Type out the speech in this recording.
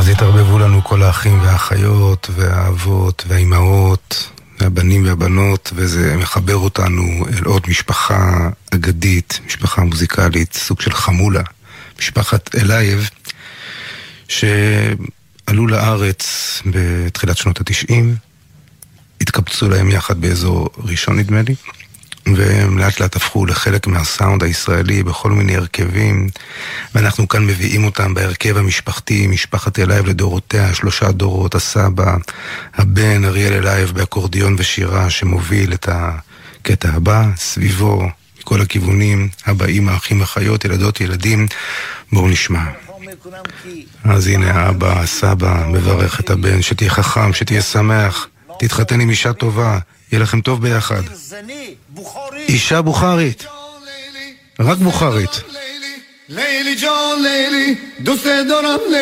אז התערבבו לנו כל האחים והאחיות והאבות והאימהות והבנים והבנות, וזה מחבר אותנו אל עוד משפחה אגדית, משפחה מוזיקלית, סוג של חמולה, משפחת אלייב, שעלו לארץ בתחילת שנות ה-90, התקבצו להם יחד באזור ראשון נדמה לי, והם לאט לאט הפכו לחלק מהסאונד הישראלי בכל מיני הרכבים, ואנחנו כאן מביאים אותם בהרכב המשפחתי, משפחת אלייב לדורותיה, 3 דורות, הסבא, הבן אריאל אלייב באקורדיון ושירה שמוביל את הקטע הבא, סביבו מכל הכיוונים, הבאים, האחים, החיות, ילדות, ילדים, בואו נשמע. אז הנה האבא, הסבא, מברך את הבן, שתהיה חכם, שתהיה שמח, תתחתן עם אישה טובה, יהיה לכם טוב ביחד. אישה בוכרית, רק בוכרית.